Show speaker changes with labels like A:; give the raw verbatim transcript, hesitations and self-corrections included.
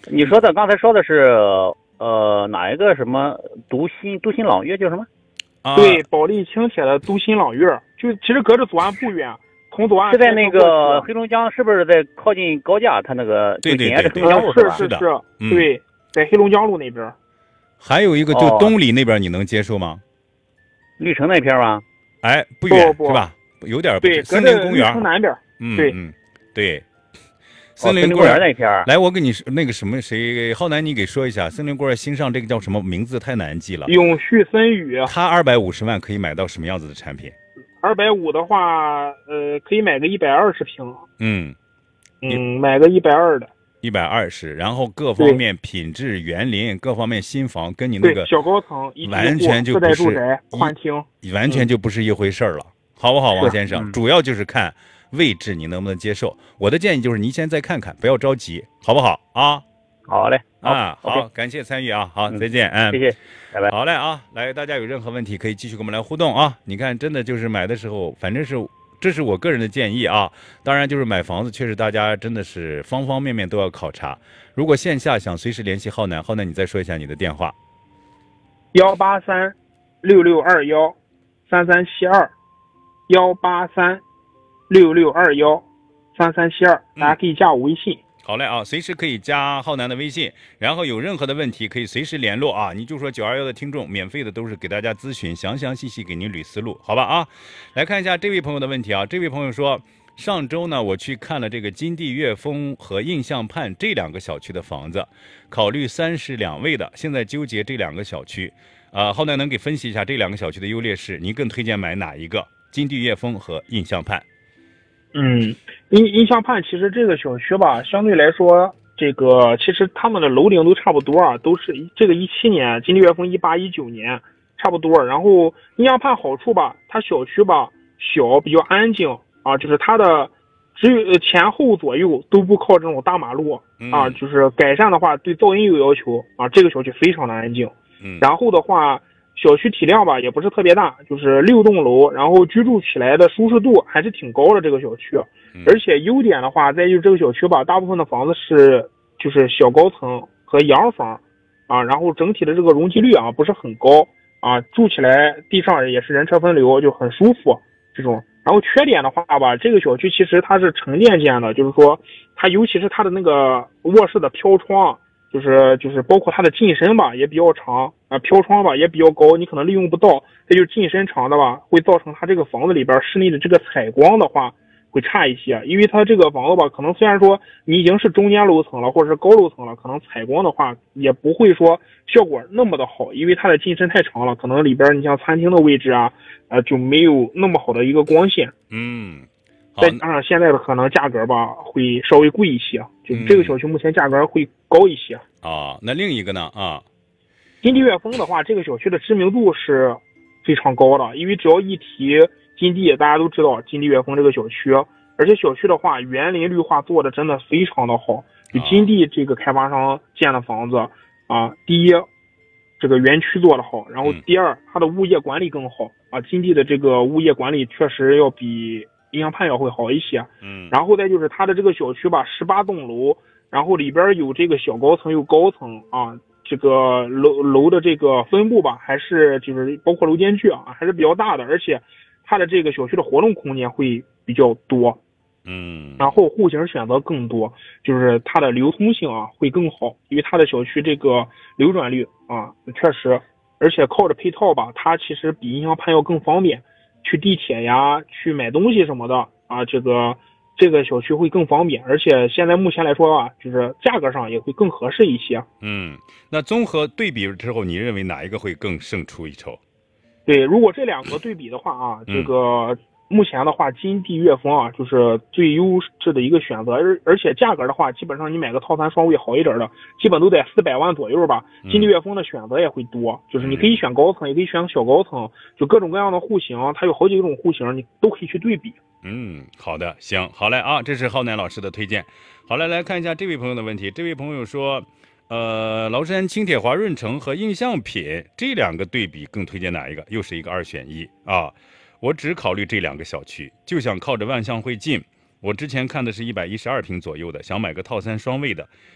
A: 你说的刚才说的是呃哪一个什么独心独心朗月叫什么？
B: 啊，
C: 对，保利轻铁的都心朗月，就其实隔着左岸不远，从左岸
A: 是在那
C: 开车过去
A: 个黑龙江，是不是在靠近高架？它那个
B: 对对
A: 就紧挨着
B: 对
A: 黑龙江路吧？
C: 呃是是
B: 的
C: 是，
B: 嗯
C: 对，在黑龙江路那边。
B: 还有一个就
A: 哦
B: 东里那边，你能接受吗？
A: 绿城那片吗？
B: 哎，不远
C: 不不
B: 是吧？有点不
C: 对，
B: 是森
C: 隔着绿
B: 林公园
C: 城。南边。
B: 嗯
C: 对
B: 嗯，对，
A: 哦森林公
B: 森林公园
A: 园那片儿。
B: 来，我给你说那个什么谁，浩南你给说一下，森林公园新上这个叫什么名字太难记了。
C: 永续森宇
B: 他二百五十万可以买到什么样子的产品？
C: 二百五的话，呃，可以买个一百二十平，
B: 嗯，
C: 嗯，买个一百二的。
B: 一百二十，然后各方面品质、园林各方面新房跟你那个
C: 对，小高层一体户
B: 完全就
C: 四代
B: 不是
C: 住宅
B: 一
C: 宽厅。
B: 完全就不是一回事儿了，好不好，王
C: 是
B: 先生？
A: 嗯
B: 主要就是看位置你能不能接受。我的建议就是您先再看看，不要着急，好不好啊？
A: 好嘞，好
B: 啊，好，
A: OK
B: 感谢参与啊，好，
A: 嗯
B: 再见，嗯，
A: 谢谢，拜拜。
B: 好嘞啊，来，大家有任何问题可以继续跟我们来互动啊。你看，真的就是买的时候，反正是这是我个人的建议啊。当然，就是买房子，确实大家真的是方方面面都要考察。如果线下想随时联系浩南，浩南你再说一下你的电话。
C: 幺八三六六二幺三三七二，幺八三六六二幺三三七二，大家可以加我微信。
B: 好嘞啊，随时可以加浩南的微信，然后有任何的问题可以随时联络啊。你就说九二幺的听众，免费的都是给大家咨询，详详细细给您捋思路，好吧啊？来看一下这位朋友的问题啊，这位朋友说，上周呢我去看了这个金地悦丰和印象畔这两个小区的房子，考虑三室两卫的，现在纠结这两个小区，呃，浩南能给分析一下这两个小区的优劣势，您更推荐买哪一个？金地悦丰和印象畔？
C: 嗯，印印象畔其实这个小区吧，相对来说，这个其实他们的楼龄都差不多啊，都是这个一七年，金地悦丰一八一九年差不多。然后印象畔好处吧，它小区吧小，比较安静啊，就是它的只有呃前后左右都不靠这种大马路啊，
B: 嗯
C: 就是改善的话对噪音有要求啊，这个小区非常的安静。
B: 嗯，
C: 然后的话，小区体量吧也不是特别大，就是六栋楼，然后居住起来的舒适度还是挺高的这个小区。
B: 嗯
C: 而且优点的话，在于这个小区吧，大部分的房子是就是小高层和洋房啊，然后整体的这个容积率啊不是很高啊，住起来地上也是人车分流，就很舒服这种。然后缺点的话吧，这个小区其实它是成电建的，就是说它尤其是它的那个卧室的飘窗。就是就是包括它的进深吧也比较长啊，飘窗吧也比较高，你可能利用不到。再就是进深长的吧，会造成它这个房子里边室内的这个采光的话会差一些，因为它这个房子吧，可能虽然说你已经是中间楼层了或者是高楼层了，可能采光的话也不会说效果那么的好，因为它的进深太长了，可能里边你像餐厅的位置啊，呃就没有那么好的一个光线。
B: 嗯。好
C: 再加上现在的可能价格吧会稍微贵一些，就是这个小区目前价格会高一些。
B: 啊，那另一个呢？啊，
C: 金地悦丰的话，这个小区的知名度是非常高的，因为只要一提金地，大家都知道金地悦丰这个小区，而且小区的话，园林绿化做的真的非常的好。就金地这个开发商建的房子啊，第一，这个园区做的好，然后第二，它的物业管理更好啊。金地的这个物业管理确实要比印象畔要会好一些。
B: 嗯，
C: 然后再就是它的这个小区吧，十八栋楼，然后里边有这个小高层有高层啊，这个楼楼的这个分布吧，还是就是包括楼间距啊，还是比较大的，而且它的这个小区的活动空间会比较多。
B: 嗯，
C: 然后户型选择更多，就是它的流通性啊会更好，因为它的小区这个流转率啊确实，而且靠着配套吧，它其实比印象畔要更方便。去地铁呀，去买东西什么的啊，这个这个小区会更方便，而且现在目前来说啊，就是价格上也会更合适一些。
B: 嗯，那综合对比之后，你认为哪一个会更胜出一筹？
C: 对，如果这两个对比的话啊，这个目前的话，金地悦丰啊，就是最优质的一个选择，而而且价格的话，基本上你买个套餐双位好一点的，基本都在四百万左右吧。金地悦丰的选择也会多，就是你可以选高层，也可以选小高层，就各种各样的户型，它有好几种户型，你都可以去对比。
B: 嗯，好的，行，好嘞啊，这是浩南老师的推荐。好嘞，来看一下这位朋友的问题。这位朋友说，呃，崂山轻铁华润城和印象品这两个对比，更推荐哪一个？又是一个二选一啊。我只考虑这两个小区，就想靠着万象汇近。我之前看的是一百一十二平左右的，想买个套餐双位的，